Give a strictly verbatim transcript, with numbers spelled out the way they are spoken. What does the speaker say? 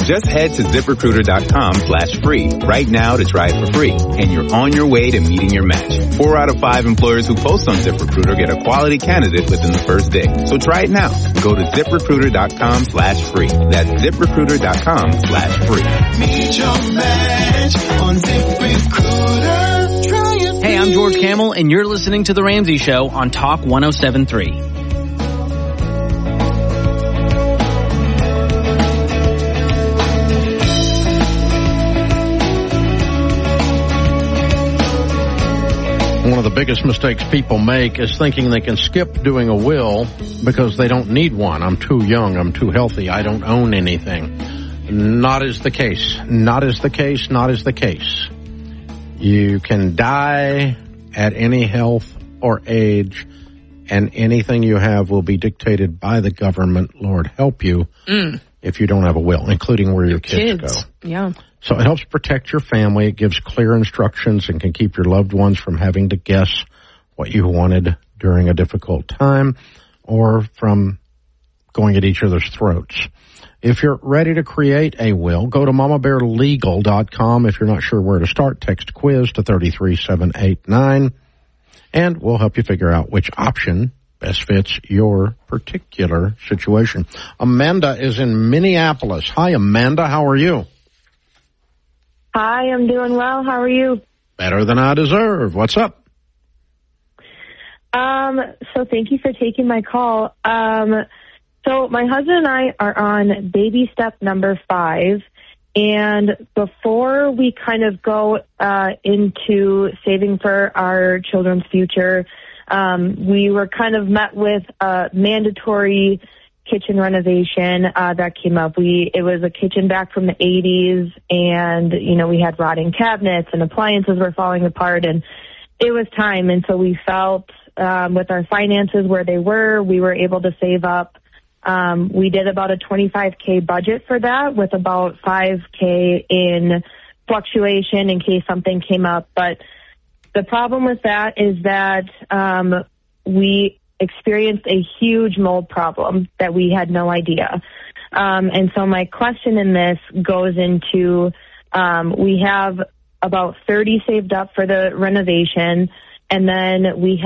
Just head to ZipRecruiter.com slash free right now to try it for free, and you're on your way to meeting your match. Four out of five employers who post on ZipRecruiter get a quality candidate within the first day. So try it now. Go to ZipRecruiter.com slash free. That's ZipRecruiter.com slash free. Meet your match on ZipRecruiter. Try it. Hey, I'm George Camel, and you're listening to The Ramsey Show on Talk one oh seven point three. One of the biggest mistakes people make is thinking they can skip doing a will because they don't need one. I'm too young. I'm too healthy. I don't own anything. Not is the case. Not is the case. Not is the case. You can die at any health or age, and anything you have will be dictated by the government. Lord help you mm. if you don't have a will, including where your, your kids, kids go. Yeah. So it helps protect your family. It gives clear instructions and can keep your loved ones from having to guess what you wanted during a difficult time or from going at each other's throats. If you're ready to create a will, go to mama bear legal dot com. If you're not sure where to start, text quiz to three three seven eight nine, and we'll help you figure out which option best fits your particular situation. Amanda is in Minneapolis. Hi, Amanda. How are you? Hi, I'm doing well. How are you? Better than I deserve. What's up? Um, so thank you for taking my call. Um, so my husband and I are on baby step number five. And before we kind of go uh, into saving for our children's future, um, we were kind of met with a mandatory kitchen renovation uh, that came up. We it was a kitchen back from the eighties, and you know we had rotting cabinets and appliances were falling apart, and it was time. And so we felt um, with our finances where they were, we were able to save up. Um, we did about a twenty-five K budget for that, with about five K in fluctuation in case something came up. But the problem with that is that um, we experienced a huge mold problem that we had no idea. Um, and so my question in this goes into, um, we have about thirty saved up for the renovation, and then we